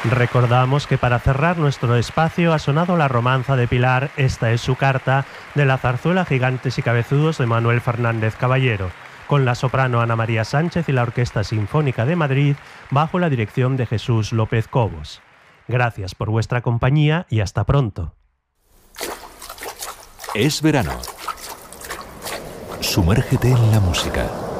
Recordamos que para cerrar nuestro espacio ha sonado la romanza de Pilar, Esta es su carta, de la zarzuela Gigantes y Cabezudos de Manuel Fernández Caballero, con la soprano Ana María Sánchez y la Orquesta Sinfónica de Madrid, bajo la dirección de Jesús López Cobos. Gracias por vuestra compañía y hasta pronto. Es verano. Sumérgete en la música.